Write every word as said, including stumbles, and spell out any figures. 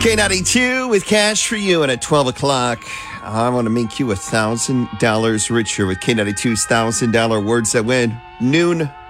K ninety-two with cash for you, and at twelve o'clock, I want to make you a thousand dollars richer with K ninety-two's thousand dollar words that win. Noon